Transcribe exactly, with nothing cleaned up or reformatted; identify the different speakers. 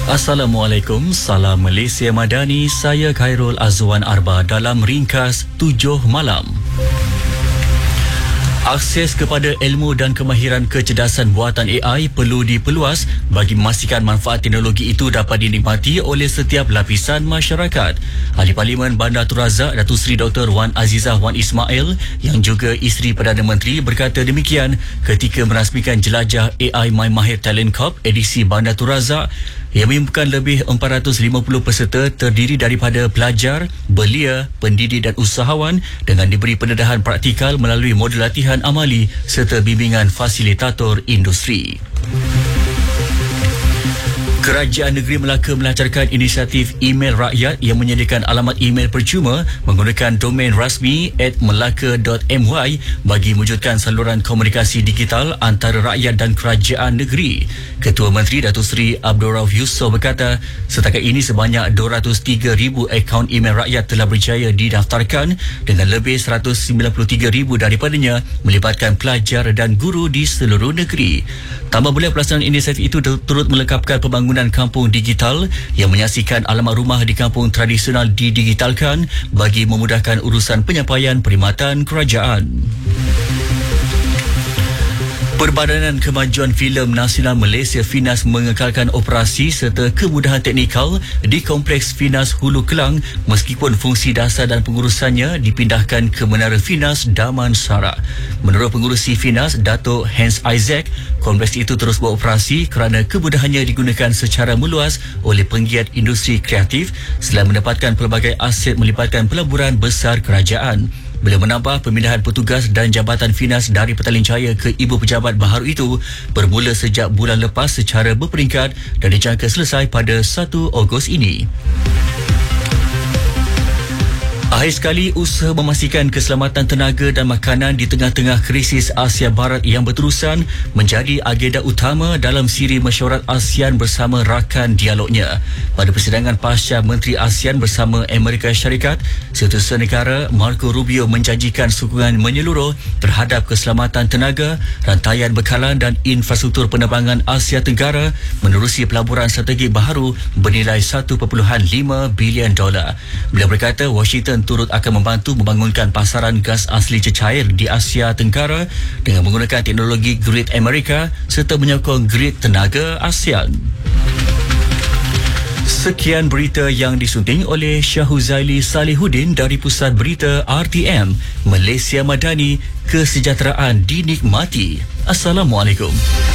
Speaker 1: Assalamualaikum, salam Malaysia Madani, saya Khairul Azwan Arba dalam ringkas tujuh malam. Akses kepada ilmu dan kemahiran kecerdasan buatan A I perlu diperluas bagi memastikan manfaat teknologi itu dapat dinikmati oleh setiap lapisan masyarakat. Ahli Parlimen Bandar Tun Razak, Datuk Seri Doktor Wan Azizah Wan Ismail yang juga isteri Perdana Menteri berkata demikian ketika merasmikan jelajah A I My Mahir Talent Cup edisi Bandar Tun Razak yang menyumbangkan lebih empat ratus lima puluh peserta terdiri daripada pelajar, belia, pendidik dan usahawan dengan diberi pendedahan praktikal melalui modul latihan amali serta bimbingan fasilitator industri. Kerajaan Negeri Melaka melancarkan inisiatif email rakyat yang menyediakan alamat email percuma menggunakan domain rasmi at melaka dot my bagi mewujudkan saluran komunikasi digital antara rakyat dan kerajaan negeri. Ketua Menteri Datuk Seri Abdul Rauf Yusof berkata, setakat ini sebanyak dua ratus tiga ribu akaun email rakyat telah berjaya didaftarkan dengan lebih seratus sembilan puluh tiga ribu daripadanya melibatkan pelajar dan guru di seluruh negeri. Tambah pula pelaksanaan inisiatif itu turut melengkapkan pembangunan kampung digital yang menyaksikan alamat rumah di kampung tradisional didigitalkan bagi memudahkan urusan penyampaian perkhidmatan kerajaan. Perbadanan Kemajuan Filem Nasional Malaysia Finas mengekalkan operasi serta kemudahan teknikal di Kompleks Finas Hulu Kelang meskipun fungsi dasar dan pengurusannya dipindahkan ke Menara Finas Damansara. Menurut pengurusi Finas, Datuk Hans Isaac, kompleks itu terus beroperasi kerana kemudahannya digunakan secara meluas oleh penggiat industri kreatif selain mendapatkan pelbagai aset melibatkan pelaburan besar kerajaan. Beliau menambah pemindahan petugas dan jabatan Finas dari Petaling Jaya ke ibu pejabat baharu itu bermula sejak bulan lepas secara berperingkat dan dijangka selesai pada satu Ogos ini. Akhir sekali, usaha memastikan keselamatan tenaga dan makanan di tengah-tengah krisis Asia Barat yang berterusan menjadi agenda utama dalam siri mesyuarat ASEAN bersama rakan dialognya. Pada persidangan pasca Menteri ASEAN bersama Amerika Syarikat, Setiausaha Negara Marco Rubio menjanjikan sokongan menyeluruh terhadap keselamatan tenaga, rantaian bekalan dan infrastruktur penerbangan Asia Tenggara menerusi pelaburan strategik baharu bernilai satu perpuluhan lima bilion dolar. Beliau berkata Washington turut akan membantu membangunkan pasaran gas asli cecair di Asia Tenggara dengan menggunakan teknologi grid Amerika serta menyokong grid tenaga ASEAN. Sekian berita yang disunting oleh Syahuzaili Salihuddin dari Pusat Berita R T M, Malaysia Madani, kesejahteraan dinikmati. Assalamualaikum.